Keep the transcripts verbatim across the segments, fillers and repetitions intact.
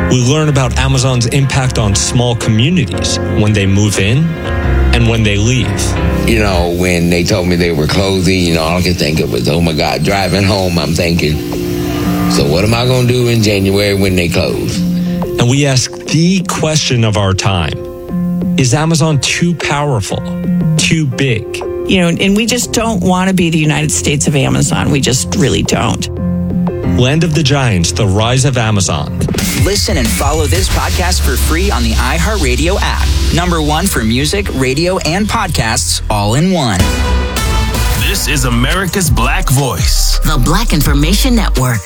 We learn about Amazon's impact on small communities when they move in and when they leave. You know, when they told me they were closing, you know, all I could think of was, oh my God, driving home, I'm thinking, so what am I going to do in January when they close? And we ask the question of our time. Is Amazon too powerful, too big? You know, and we just don't want to be the United States of Amazon. We just really don't. Land of the Giants, The Rise of Amazon. Listen and follow this podcast for free on the iHeartRadio app. Number one for music, radio, and podcasts all in one. This is America's Black Voice. The Black Information Network.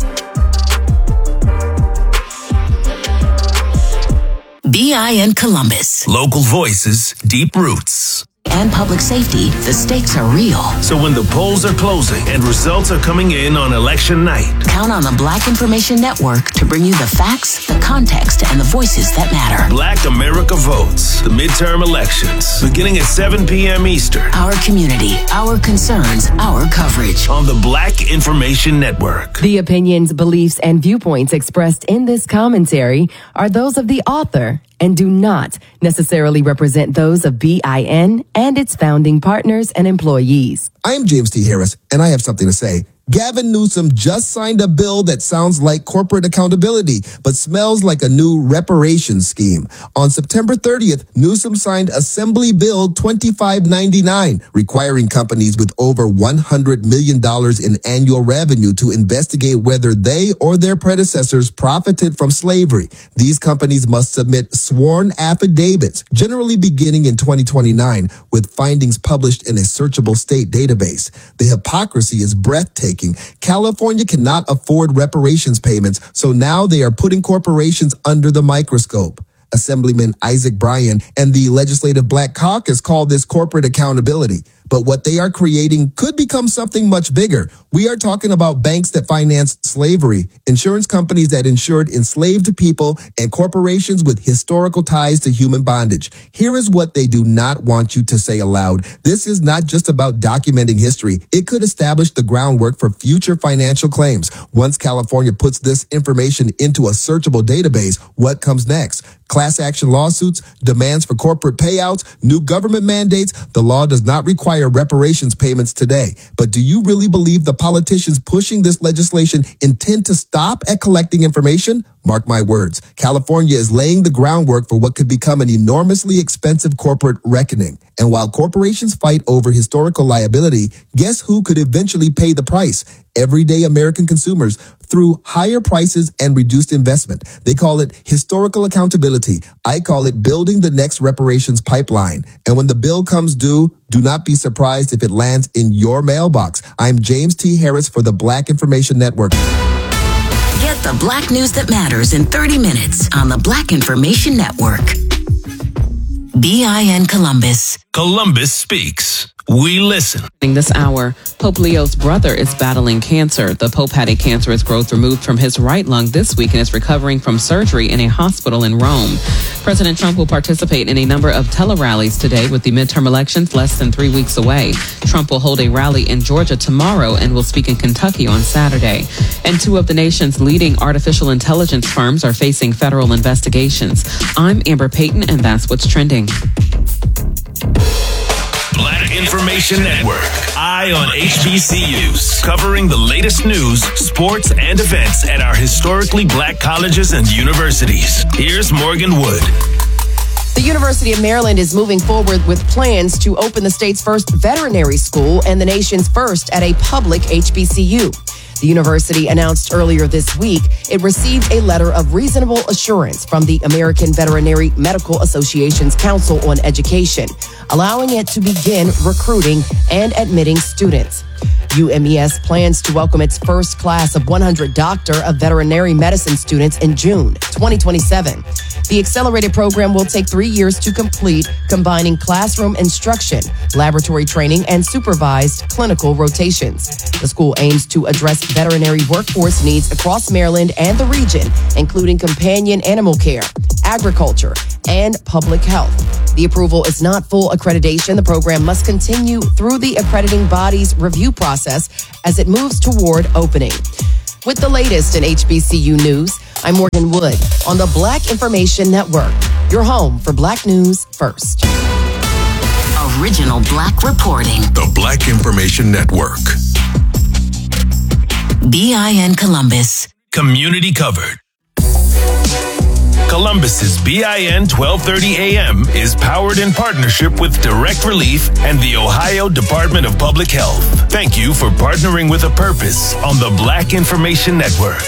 B I N Columbus. Local voices, deep roots. And public safety, the stakes are real. So when the polls are closing and results are coming in on election night, count on the Black Information Network to bring you the facts, the context, and the voices that matter. Black America Votes, the midterm elections, beginning at seven p.m. Eastern. Our community, our concerns, our coverage. On the Black Information Network. The opinions, beliefs, and viewpoints expressed in this commentary are those of the author and do not necessarily represent those of B I N and its founding partners and employees. I am James T. Harris, and I have something to say. Gavin Newsom just signed a bill that sounds like corporate accountability, but smells like a new reparations scheme. On September thirtieth, Newsom signed Assembly Bill twenty-five ninety-nine, requiring companies with over one hundred million dollars in annual revenue to investigate whether they or their predecessors profited from slavery. These companies must submit sworn affidavits, generally beginning in twenty twenty-nine, with findings published in a searchable state database. The hypocrisy is breathtaking. California cannot afford reparations payments, so now they are putting corporations under the microscope. Assemblyman Isaac Bryan and the Legislative Black Caucus call this corporate accountability. But what they are creating could become something much bigger. We are talking about banks that financed slavery, insurance companies that insured enslaved people, and corporations with historical ties to human bondage. Here is what they do not want you to say aloud. This is not just about documenting history. It could establish the groundwork for future financial claims. Once California puts this information into a searchable database, what comes next? Class action lawsuits, demands for corporate payouts, new government mandates. The law does not require reparations payments today. But do you really believe the politicians pushing this legislation intend to stop at collecting information? Mark my words, California is laying the groundwork for what could become an enormously expensive corporate reckoning. And while corporations fight over historical liability, guess who could eventually pay the price? Everyday American consumers through higher prices and reduced investment. They call it historical accountability. I call it building the next reparations pipeline. And when the bill comes due, do not be surprised if it lands in your mailbox. I'm James T. Harris for the Black Information Network. Get the Black news that matters in thirty minutes on the Black Information Network. B I N Columbus. Columbus Speaks. We listen. This hour, Pope Leo's brother is battling cancer. The Pope had a cancerous growth removed from his right lung this week and is recovering from surgery in a hospital in Rome. President Trump will participate in a number of tele-rallies today with the midterm elections less than three weeks away. Trump will hold a rally in Georgia tomorrow and will speak in Kentucky on Saturday. And two of the nation's leading artificial intelligence firms are facing federal investigations. I'm Amber Payton, and that's what's trending. Black Information Network. Eye on H B C Us. Covering the latest news, sports, and events at our historically black colleges and universities. Here's Morgan Wood. The University of Maryland is moving forward with plans to open the state's first veterinary school and the nation's first at a public H B C U. The university announced earlier this week it received a letter of reasonable assurance from the American Veterinary Medical Association's Council on Education, allowing it to begin recruiting and admitting students. U M E S plans to welcome its first class of one hundred Doctor of Veterinary Medicine students in June twenty twenty-seven. The accelerated program will take three years to complete, combining classroom instruction, laboratory training, and supervised clinical rotations. The school aims to address veterinary workforce needs across Maryland and the region, including companion animal care, agriculture, and public health. The approval is not full accreditation. The program must continue through the accrediting body's review process as it moves toward opening. With the latest in H B C U news, I'm Morgan Wood on the Black Information Network, your home for Black News First. Original Black reporting. The Black Information Network. B I N Columbus. Community covered. Columbus's B I N twelve thirty A M is powered in partnership with Direct Relief and the Ohio Department of Public Health. Thank you for partnering with a purpose on the Black Information Network.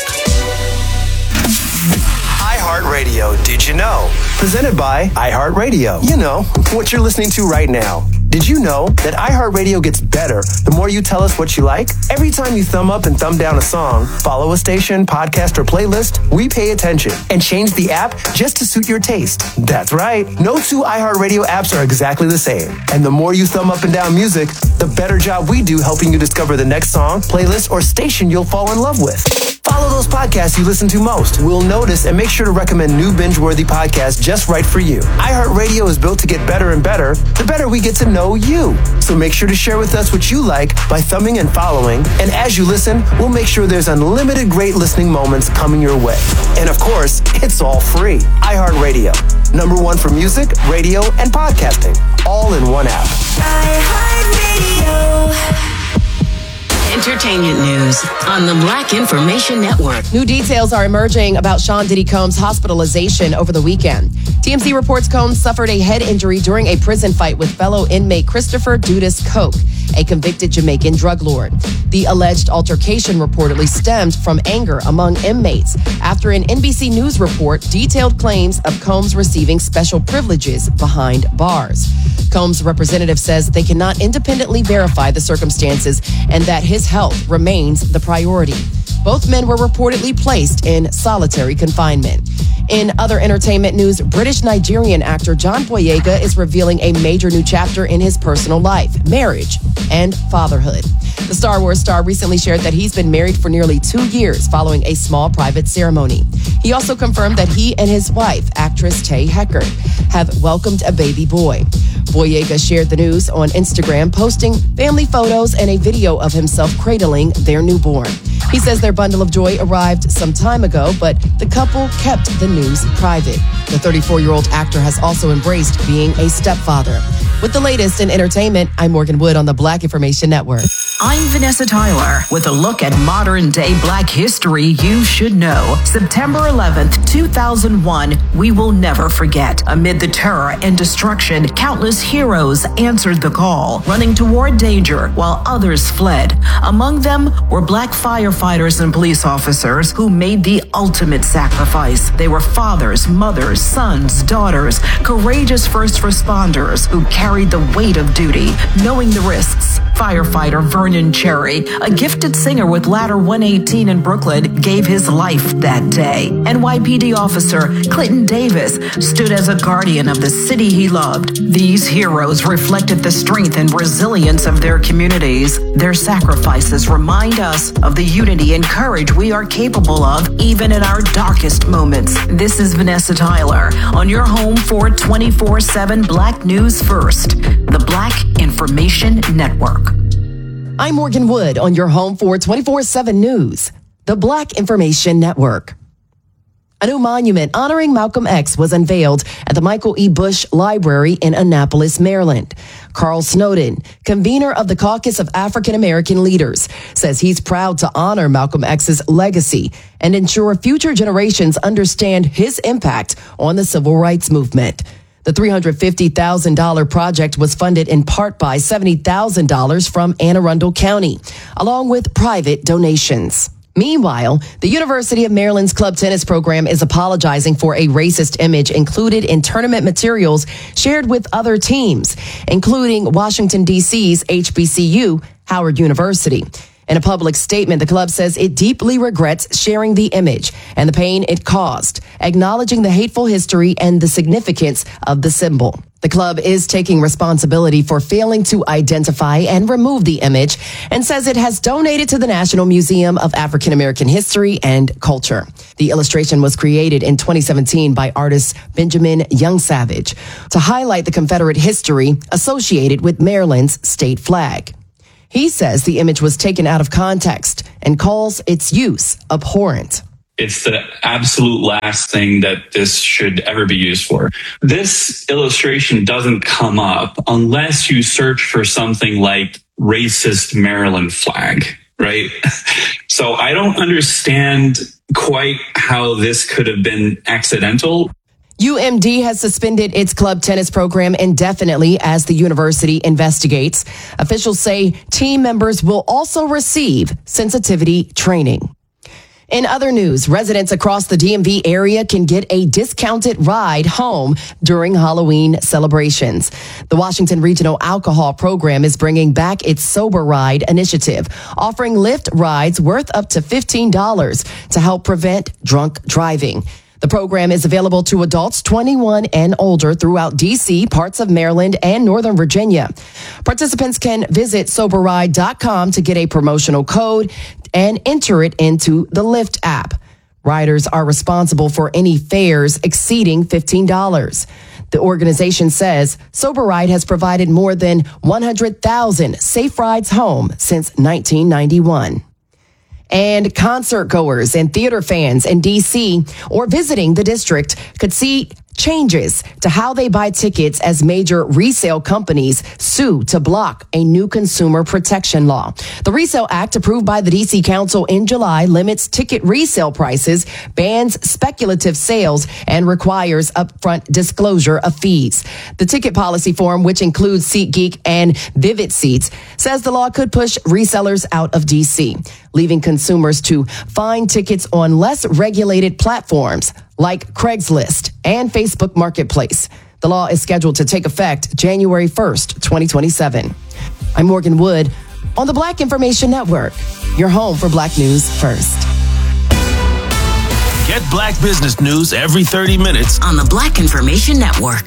iHeartRadio, did you know? Presented by iHeartRadio. You know, what you're listening to right now. Did you know that iHeartRadio gets better the more you tell us what you like? Every time you thumb up and thumb down a song, follow a station, podcast, or playlist, we pay attention and change the app just to suit your taste. That's right. No two iHeartRadio apps are exactly the same. And the more you thumb up and down music, the better job we do helping you discover the next song, playlist, or station you'll fall in love with. Follow those podcasts you listen to most. We'll notice and make sure to recommend new binge-worthy podcasts just right for you. iHeartRadio is built to get better and better, the better we get to know you. So make sure to share with us what you like by thumbing and following. And as you listen, we'll make sure there's unlimited great listening moments coming your way. And of course, it's all free. iHeartRadio, number one for music, radio, and podcasting, all in one app. iHeartRadio. Entertainment news on the Black Information Network. New details are emerging about Sean Diddy Combs' hospitalization over the weekend. T M Z reports Combs suffered a head injury during a prison fight with fellow inmate Christopher Dudas Koch, a convicted Jamaican drug lord. The alleged altercation reportedly stemmed from anger among inmates after an N B C News report detailed claims of Combs receiving special privileges behind bars. Combs' representative says they cannot independently verify the circumstances and that his health remains the priority. Both men were reportedly placed in solitary confinement. In other entertainment news, British-Nigerian actor John Boyega is revealing a major new chapter in his personal life, marriage and fatherhood. The Star Wars star recently shared that he's been married for nearly two years following a small private ceremony. He also confirmed that he and his wife, actress Tay Heckert, have welcomed a baby boy. Boyega shared the news on Instagram, posting family photos and a video of himself cradling their newborn. He says their bundle of joy arrived some time ago, but the couple kept the news private. The thirty-four-year-old actor has also embraced being a stepfather. With the latest in entertainment, I'm Morgan Wood on the Black Information Network. I'm Vanessa Tyler with a look at modern-day Black history you should know. September eleventh, two thousand one, we will never forget. Amid the terror and destruction, countless heroes answered the call, running toward danger while others fled. Among them were Black firefighters and police officers who made the ultimate sacrifice. They were fathers, mothers, sons, daughters, courageous first responders who carried the weight of duty, knowing the risks. Firefighter Vernon Cherry, a gifted singer with Ladder one eighteen in Brooklyn, gave his life that day. N Y P D officer Clinton Davis stood as a guardian of the city he loved. These heroes reflected the strength and resilience of their communities. Their sacrifices remind us of the unity and courage we are capable of, even in our darkest moments. This is Vanessa Tyler on your home for twenty-four seven Black News First, the Black Information Network. I'm Morgan Wood on your home for twenty-four seven News, the Black Information Network. A new monument honoring Malcolm X was unveiled at the Michael E. Bush Library in Annapolis, Maryland. Carl Snowden, convener of the Caucus of African American Leaders, says he's proud to honor Malcolm X's legacy and ensure future generations understand his impact on the civil rights movement. The three hundred fifty thousand dollars project was funded in part by seventy thousand dollars from Anne Arundel County, along with private donations. Meanwhile, the University of Maryland's club tennis program is apologizing for a racist image included in tournament materials shared with other teams, including Washington, D C's H B C U, Howard University. In a public statement, the club says it deeply regrets sharing the image and the pain it caused, acknowledging the hateful history and the significance of the symbol. The club is taking responsibility for failing to identify and remove the image and says it has donated to the National Museum of African American History and Culture. The illustration was created in twenty seventeen by artist Benjamin Young Savage to highlight the Confederate history associated with Maryland's state flag. He says the image was taken out of context and calls its use abhorrent. It's the absolute last thing that this should ever be used for. This illustration doesn't come up unless you search for something like racist Maryland flag, right? So I don't understand quite how this could have been accidental. U M D has suspended its club tennis program indefinitely as the university investigates. Officials say team members will also receive sensitivity training. In other news, residents across the D M V area can get a discounted ride home during Halloween celebrations. The Washington Regional Alcohol Program is bringing back its Sober Ride initiative, offering Lyft rides worth up to fifteen dollars to help prevent drunk driving. The program is available to adults twenty-one and older throughout D C, parts of Maryland, and Northern Virginia. Participants can visit sober ride dot com to get a promotional code and enter it into the Lyft app. Riders are responsible for any fares exceeding fifteen dollars. The organization says Sober Ride has provided more than one hundred thousand safe rides home since nineteen ninety-one. And concert goers and theater fans in D C or visiting the district could see changes to how they buy tickets as major resale companies sue to block a new consumer protection law. The Resale Act, approved by the D C Council in July, limits ticket resale prices, bans speculative sales, and requires upfront disclosure of fees. The ticket policy form, which includes SeatGeek and Vivid Seats, says the law could push resellers out of D C, leaving consumers to find tickets on less regulated platforms like Craigslist and Facebook Marketplace. The law is scheduled to take effect January first, twenty twenty-seven. I'm Morgan Wood on the Black Information Network, your home for Black News First. Get Black business news every thirty minutes on the Black Information Network.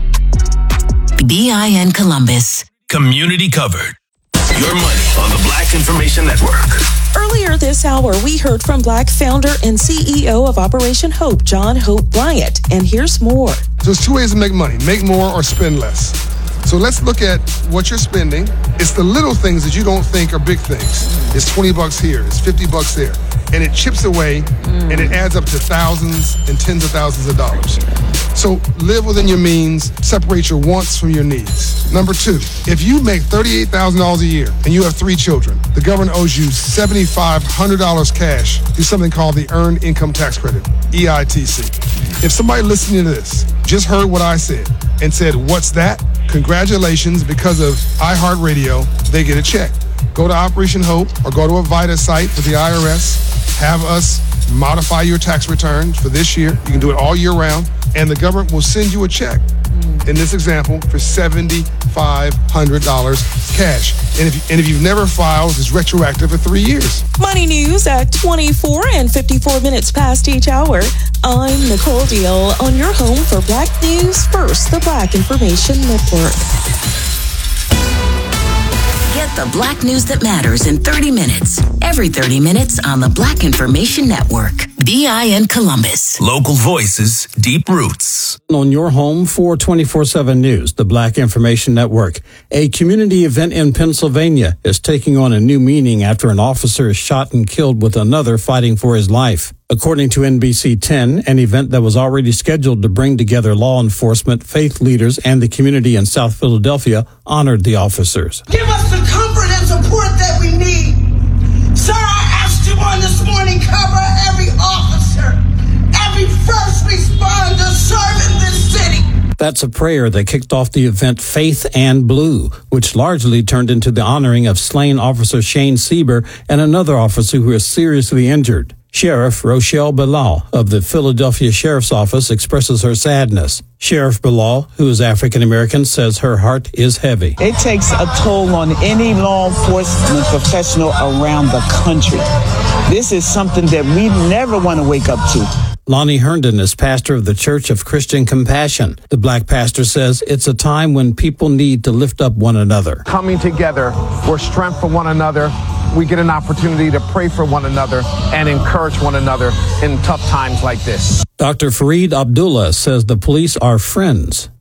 B I N Columbus. Community covered. Your money on the Black Information Network. Earlier this hour, we heard from Black founder and C E O of Operation Hope, John Hope Bryant. And here's more. So there's two ways to make money, make more or spend less. So let's look at what you're spending. It's the little things that you don't think are big things. It's twenty bucks here, it's fifty bucks there. And it chips away mm. and it adds up to thousands and tens of thousands of dollars. So live within your means, separate your wants from your needs. Number two, if you make thirty-eight thousand dollars a year and you have three children, the government owes you seven thousand five hundred dollars cash through something called the Earned Income Tax Credit, E I T C. If somebody listening to this just heard what I said and said, what's that? Congratulations, because of iHeartRadio, they get a check. Go to Operation Hope or go to a VITA site for the I R S. Have us modify your tax returns for this year. You can do it all year round, and the government will send you a check. Mm. In this example, for seven thousand five hundred dollars cash. And if, you, and if you've never filed, it's retroactive for three years. Money news at twenty-four and fifty-four minutes past each hour. I'm Nicole Deal on your home for Black News First, the Black Information Network. Get the Black news that matters in thirty minutes. Every thirty minutes on the Black Information Network. B I N Columbus. Local voices, deep roots. On your home for twenty-four seven News, the Black Information Network. A community event in Pennsylvania is taking on a new meaning after an officer is shot and killed with another fighting for his life. According to N B C ten, an event that was already scheduled to bring together law enforcement, faith leaders, and the community in South Philadelphia honored the officers. Give us the comfort and support that we need. Sir, I asked you on this morning, cover every officer, every first responder serving this city. That's a prayer that kicked off the event Faith and Blue, which largely turned into the honoring of slain Officer Shane Sieber and another officer who is seriously injured. Sheriff Rochelle Bilal of the Philadelphia Sheriff's Office expresses her sadness. Sheriff Bilal, who is African-American, says her heart is heavy. It takes a toll on any law enforcement professional around the country. This is something that we never want to wake up to. Lonnie Herndon is pastor of the Church of Christian Compassion. The black pastor says it's a time when people need to lift up one another. Coming together, we're strength for one another. We get an opportunity to pray for one another and encourage one another in tough times like this. Doctor Fareed Abdullah says the police are friends.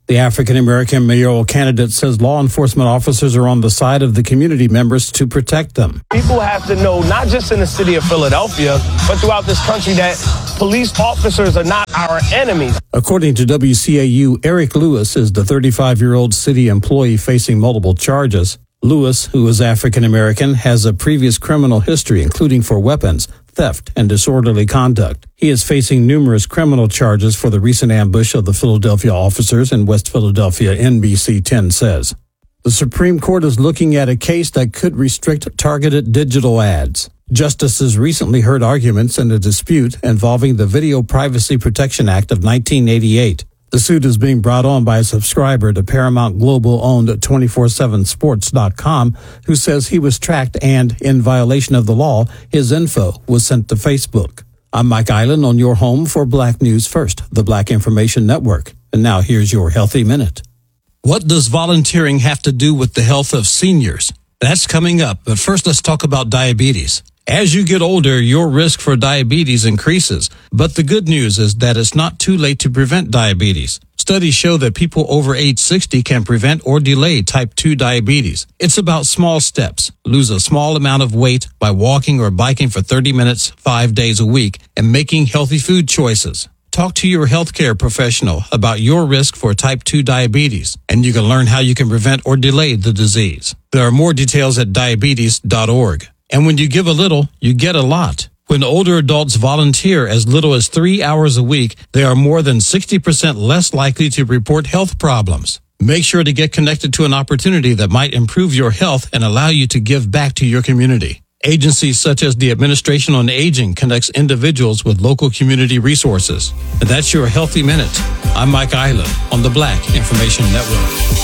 The African-American mayoral candidate says law enforcement officers are on the side of the community members to protect them. People have to know, not just in the city of Philadelphia, but throughout this country, that police officers are not our enemies. According to W C A U, Eric Lewis is the thirty-five-year-old city employee facing multiple charges. Lewis, who is African-American, has a previous criminal history, including for weapons, theft, and disorderly conduct. He is facing numerous criminal charges for the recent ambush of the Philadelphia officers in West Philadelphia, N B C ten says. The Supreme Court is looking at a case that could restrict targeted digital ads. Justices recently heard arguments in a dispute involving the Video Privacy Protection Act of nineteen eighty-eight. The suit is being brought on by a subscriber to Paramount Global-owned two forty-seven sports dot com, who says he was tracked and, in violation of the law, his info was sent to Facebook. I'm Mike Island on your home for Black News First, the Black Information Network. And now here's your Healthy Minute. What does volunteering have to do with the health of seniors? That's coming up, but first let's talk about diabetes. As you get older, your risk for diabetes increases. But the good news is that it's not too late to prevent diabetes. Studies show that people over age sixty can prevent or delay type two diabetes. It's about small steps. Lose a small amount of weight by walking or biking for thirty minutes, five days a week, and making healthy food choices. Talk to your healthcare professional about your risk for type two diabetes, and you can learn how you can prevent or delay the disease. There are more details at diabetes dot org. And when you give a little, you get a lot. When older adults volunteer as little as three hours a week, they are more than sixty percent less likely to report health problems. Make sure to get connected to an opportunity that might improve your health and allow you to give back to your community. Agencies such as the Administration on Aging connects individuals with local community resources. And that's your Healthy Minute. I'm Mike Island on the Black Information Network.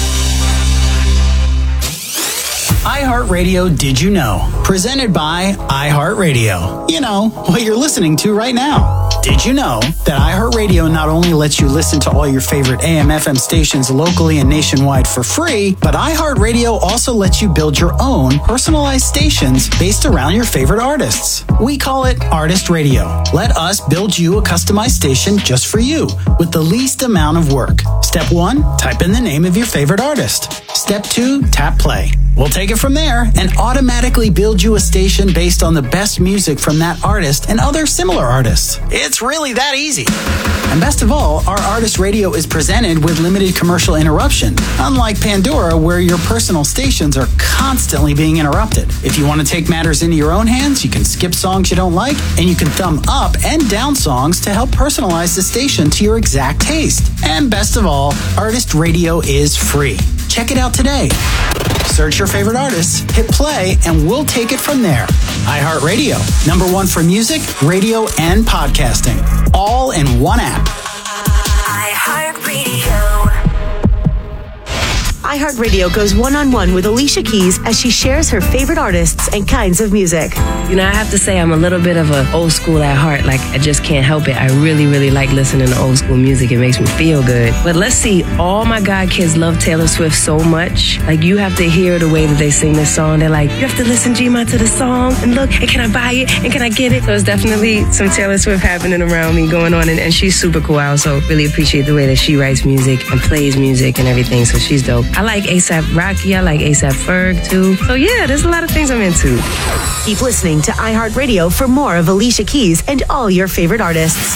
iHeartRadio Did You Know? Presented by iHeartRadio. You know, what you're listening to right now. Did you know that iHeartRadio not only lets you listen to all your favorite A M F M stations locally and nationwide for free, but iHeartRadio also lets you build your own personalized stations based around your favorite artists. We call it Artist Radio. Let us build you a customized station just for you with the least amount of work. Step one, type in the name of your favorite artist. Step two, tap play. We'll take it from there and automatically build you a station based on the best music from that artist and other similar artists. It's really that easy. And best of all, our Artist Radio is presented with limited commercial interruption, unlike Pandora, where your personal stations are constantly being interrupted. If you want to take matters into your own hands, you can skip songs you don't like, and you can thumb up and down songs to help personalize the station to your exact taste. And best of all, Artist Radio is free. Check it out today. Search your favorite artists, hit play, and we'll take it from there. iHeartRadio, number one for music, radio, and podcasting. All in one app. iHeartRadio. iHeartRadio goes one-on-one with Alicia Keys as she shares her favorite artists and kinds of music. You know, I have to say I'm a little bit of an old school at heart. Like, I just can't help it. I really, really like listening to old school music. It makes me feel good. But let's see, all my God kids love Taylor Swift so much. Like, you have to hear the way that they sing this song. They're like, you have to listen, G-Ma, to the song. And look, and can I buy it? And can I get it? So there's definitely some Taylor Swift happening around me going on. And, and she's super cool. I also really appreciate the way that she writes music and plays music and everything. So she's dope. I like ASAP Rocky. I like ASAP Ferg, too. So, yeah, there's a lot of things I'm into. Keep listening to iHeartRadio for more of Alicia Keys and all your favorite artists.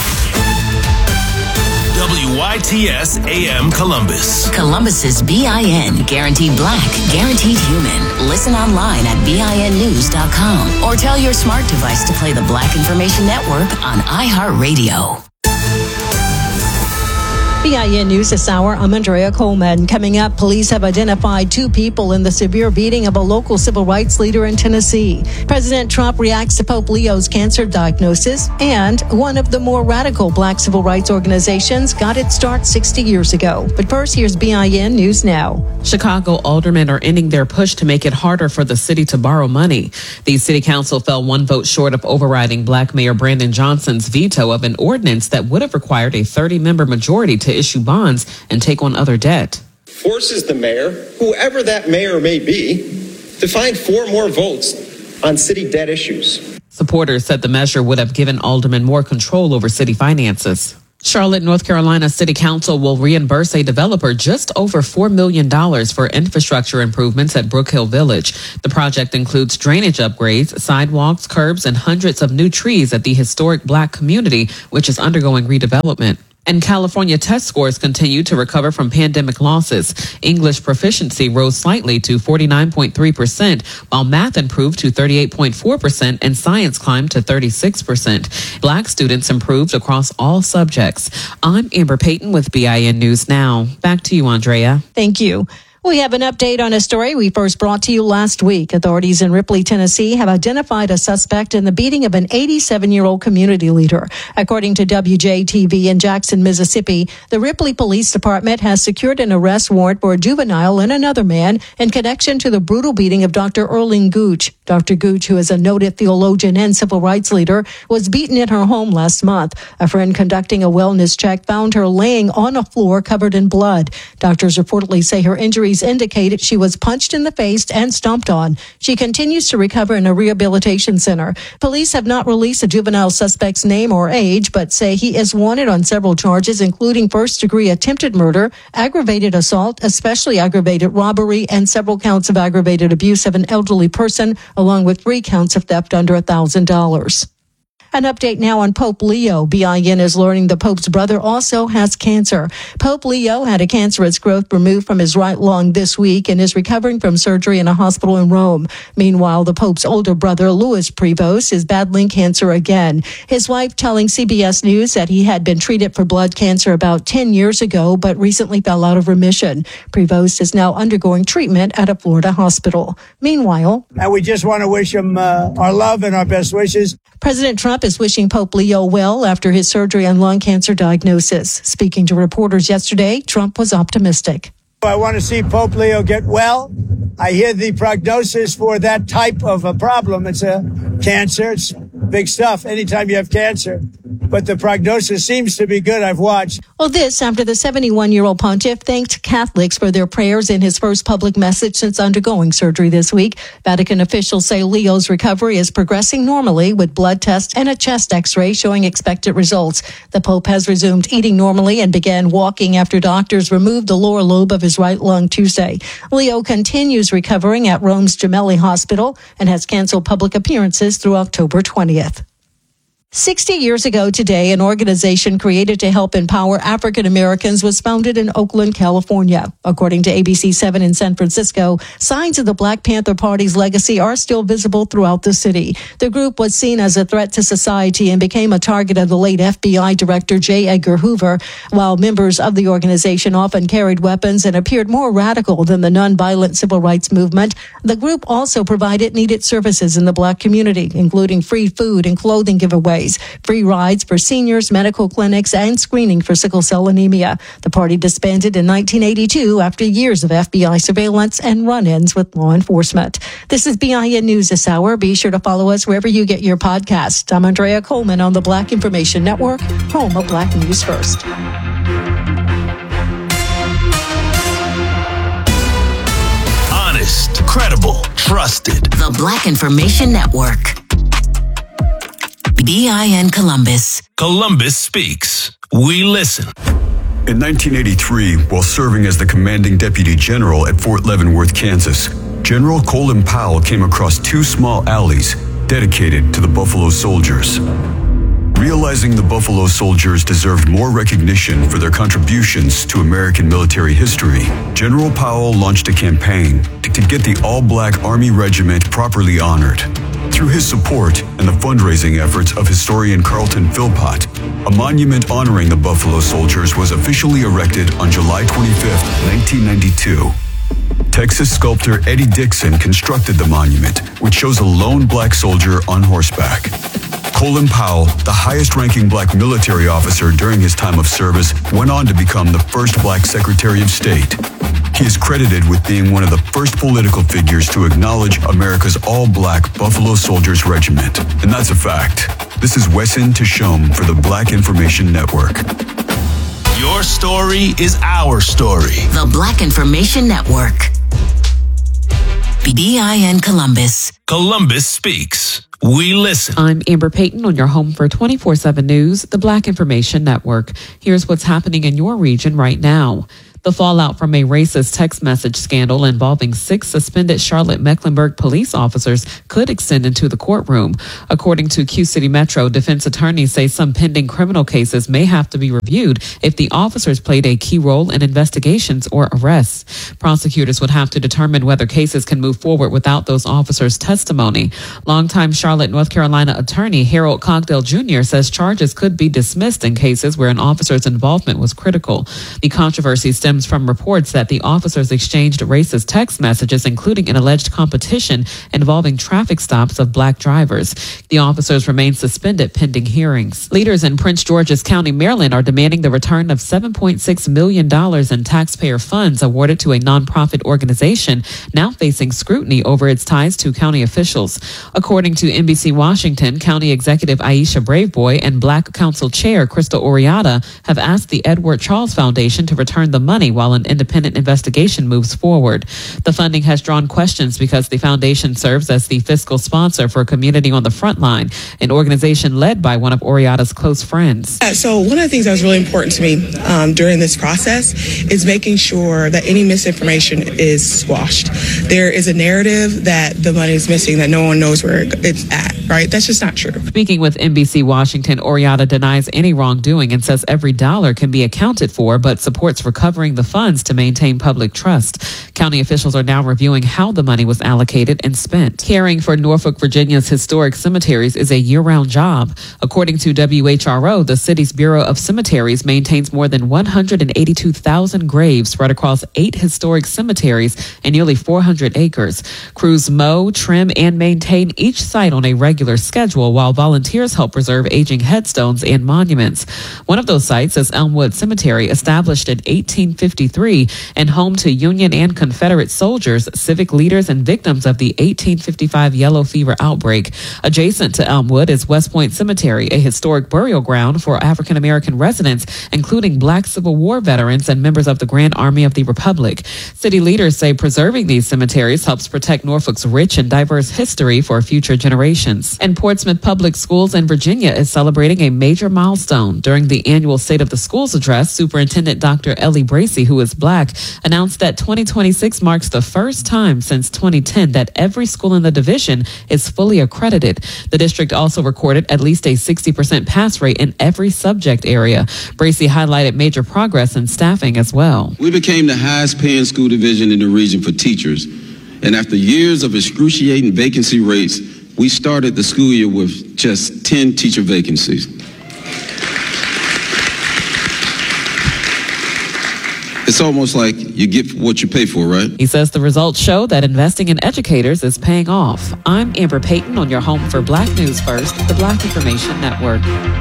W Y T S A M Columbus. Columbus's B I N. Guaranteed black, guaranteed human. Listen online at B I N news dot com or tell your smart device to play the Black Information Network on iHeartRadio. B I N News this hour, I'm Andrea Coleman. Coming up, police have identified two people in the severe beating of a local civil rights leader in Tennessee. President Trump reacts to Pope Leo's cancer diagnosis, and one of the more radical black civil rights organizations got its start sixty years ago. But first, here's B I N News Now. Chicago aldermen are ending their push to make it harder for the city to borrow money. The city council fell one vote short of overriding Black Mayor Brandon Johnson's veto of an ordinance that would have required a thirty-member majority to issue bonds and take on other debt. Forces the mayor, whoever that mayor may be, to find four more votes on city debt issues. Supporters said the measure would have given aldermen more control over city finances. Charlotte, North Carolina City Council will reimburse a developer just over four million dollars for infrastructure improvements at Brook Hill Village. The project includes drainage upgrades, sidewalks, curbs, and hundreds of new trees at the historic Black community, which is undergoing redevelopment. And California test scores continue to recover from pandemic losses. English proficiency rose slightly to forty-nine point three percent, while math improved to thirty-eight point four percent and science climbed to thirty-six percent. Black students improved across all subjects. I'm Amber Payton with B I N News Now. Back to you, Andrea. Thank you. We have an update on a story we first brought to you last week. Authorities in Ripley, Tennessee have identified a suspect in the beating of an eighty-seven-year-old community leader. According to W J T V in Jackson, Mississippi, the Ripley Police Department has secured an arrest warrant for a juvenile and another man in connection to the brutal beating of Doctor Erling Gooch. Doctor Gooch, who is a noted theologian and civil rights leader, was beaten in her home last month. A friend conducting a wellness check found her laying on a floor covered in blood. Doctors reportedly say her injuries indicated she was punched in the face and stomped on. She continues to recover in a rehabilitation center. Police have not released the juvenile suspect's name or age, but say he is wanted on several charges, including first-degree attempted murder, aggravated assault, especially aggravated robbery, and several counts of aggravated abuse of an elderly person, along with three counts of theft under one thousand dollars. An update now on Pope Leo. B I N is learning the Pope's brother also has cancer. Pope Leo had a cancerous growth removed from his right lung this week and is recovering from surgery in a hospital in Rome. Meanwhile, the Pope's older brother, Louis Prevost, is battling cancer again. His wife telling C B S News that he had been treated for blood cancer about ten years ago, but recently fell out of remission. Prevost is now undergoing treatment at a Florida hospital. Meanwhile, and we just want to wish him uh, our love and our best wishes. President Trump is wishing Pope Leo well after his surgery and lung cancer diagnosis. Speaking to reporters yesterday, Trump was optimistic. I want to see Pope Leo get well. I hear the prognosis for that type of a problem. It's a cancer. It's big stuff anytime you have cancer. But the prognosis seems to be good. I've watched. Well, this after the seventy-one-year-old pontiff thanked Catholics for their prayers in his first public message since undergoing surgery this week. Vatican officials say Leo's recovery is progressing normally with blood tests and a chest x-ray showing expected results. The Pope has resumed eating normally and began walking after doctors removed the lower lobe of his right lung Tuesday. Leo continues recovering at Rome's Gemelli Hospital and has canceled public appearances through October twentieth. sixty years ago today, an organization created to help empower African Americans was founded in Oakland, California. According to A B C seven in San Francisco, signs of the Black Panther Party's legacy are still visible throughout the city. The group was seen as a threat to society and became a target of the late F B I Director J. Edgar Hoover. While members of the organization often carried weapons and appeared more radical than the nonviolent civil rights movement, the group also provided needed services in the Black community, including free food and clothing giveaways, free rides for seniors, medical clinics, and screening for sickle cell anemia. The party disbanded in nineteen eighty-two after years of F B I surveillance and run-ins with law enforcement. This is B I N News this hour. Be sure to follow us wherever you get your podcasts. I'm Andrea Coleman on the Black Information Network, home of Black News First. Honest, credible, trusted. The Black Information Network. B I N Columbus. Columbus speaks. We listen. In nineteen eighty-three, while serving as the commanding deputy general at Fort Leavenworth, Kansas, General Colin Powell came across two small alleys dedicated to the Buffalo Soldiers. Realizing the Buffalo Soldiers deserved more recognition for their contributions to American military history, General Powell launched a campaign to get the all-black Army Regiment properly honored. Through his support and the fundraising efforts of historian Carlton Philpott, a monument honoring the Buffalo Soldiers was officially erected on July twenty-fifth, nineteen ninety-two. Texas sculptor Eddie Dixon constructed the monument, which shows a lone black soldier on horseback. Colin Powell, the highest-ranking black military officer during his time of service, went on to become the first black Secretary of State. He is credited with being one of the first political figures to acknowledge America's all-black Buffalo Soldiers Regiment. And that's a fact. This is Wesson Tishome for the Black Information Network. Your story is our story. The Black Information Network. B I N Columbus. Columbus speaks. We listen. I'm Amber Payton on your home for twenty-four seven News, the Black Information Network. Here's what's happening in your region right now. The fallout from a racist text message scandal involving six suspended Charlotte-Mecklenburg police officers could extend into the courtroom. According to Q City Metro, defense attorneys say some pending criminal cases may have to be reviewed if the officers played a key role in investigations or arrests. Prosecutors would have to determine whether cases can move forward without those officers' testimony. Longtime Charlotte, North Carolina attorney Harold Cogdell Junior says charges could be dismissed in cases where an officer's involvement was critical. The controversy stems from reports that the officers exchanged racist text messages, including an alleged competition involving traffic stops of black drivers. The officers remain suspended pending hearings. Leaders in Prince George's County, Maryland, are demanding the return of seven point six million dollars in taxpayer funds awarded to a nonprofit organization now facing scrutiny over its ties to county officials. According to N B C Washington, County Executive Aisha Braveboy and Black Council Chair Crystal Oriata have asked the Edward Charles Foundation to return the money while an independent investigation moves forward. The funding has drawn questions because the foundation serves as the fiscal sponsor for Community on the Frontline, an organization led by one of Oriata's close friends. So one of the things that was really important to me um, during this process is making sure that any misinformation is squashed. There is a narrative that the money is missing, that no one knows where it's at, right? That's just not true. Speaking with N B C Washington, Oriata denies any wrongdoing and says every dollar can be accounted for, but supports recovering the funds to maintain public trust. County officials are now reviewing how the money was allocated and spent. Caring for Norfolk, Virginia's historic cemeteries is a year-round job. According to W H R O, the city's Bureau of Cemeteries maintains more than one hundred eighty-two thousand graves spread across eight historic cemeteries and nearly four hundred acres. Crews mow, trim, and maintain each site on a regular schedule, while volunteers help preserve aging headstones and monuments. One of those sites is Elmwood Cemetery, established in eighteen fifty-three and home to Union and Confederate soldiers, civic leaders, and victims of the eighteen fifty-five yellow fever outbreak. Adjacent to Elmwood is West Point Cemetery, a historic burial ground for African American residents, including Black Civil War veterans and members of the Grand Army of the Republic. City leaders say preserving these cemeteries helps protect Norfolk's rich and diverse history for future generations. And Portsmouth Public Schools in Virginia is celebrating a major milestone. During the annual State of the Schools address, Superintendent Doctor Ellie Bracey, who is Black, announced that twenty twenty-six marks the first time since twenty ten that every school in the division is fully accredited. The district also recorded at least a sixty percent pass rate in every subject area. Bracey highlighted major progress in staffing as well. We became the highest paying school division in the region for teachers. And after years of excruciating vacancy rates, we started the school year with just ten teacher vacancies. It's almost like you get what you pay for, right? He says the results show that investing in educators is paying off. I'm Amber Payton on your home for Black News First, the Black Information Network.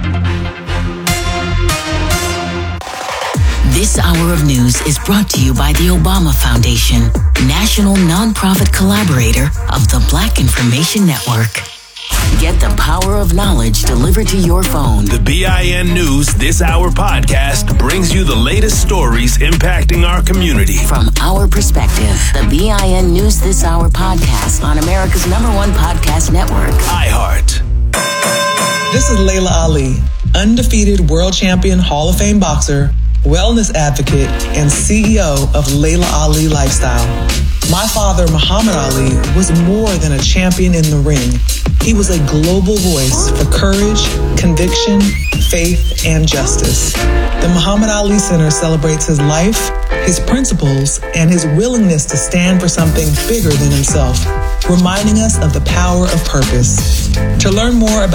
This hour of news is brought to you by the Obama Foundation, national nonprofit collaborator of the Black Information Network. Get the power of knowledge delivered to your phone. The B I N News This Hour podcast brings you the latest stories impacting our community. From our perspective, the B I N News This Hour podcast on America's number one podcast network, iHeart. This is Layla Ali, undefeated world champion, Hall of Fame boxer, wellness advocate, and C E O of Layla Ali Lifestyle. My father, Muhammad Ali, was more than a champion in the ring. He was a global voice for courage, conviction, faith, and justice. The Muhammad Ali Center celebrates his life, his principles, and his willingness to stand for something bigger than himself, reminding us of the power of purpose. To learn more about